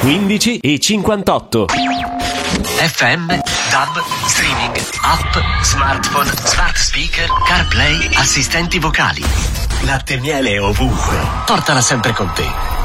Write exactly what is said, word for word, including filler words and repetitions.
quindici e cinquantotto. F M, DAB, streaming, app, smartphone, smart speaker, CarPlay, assistenti vocali. Latte e miele ovunque. Portala sempre con te.